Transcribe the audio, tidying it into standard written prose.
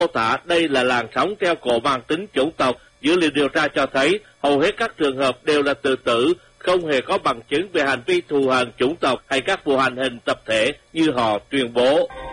mô tả đây là làn sóng treo cổ mang tính chủng tộc. Dữ liệu điều tra cho thấy hầu hết các trường hợp đều là tự tử, không hề có bằng chứng về hành vi thù hằn chủng tộc hay các vụ hành hình tập thể như họ tuyên bố.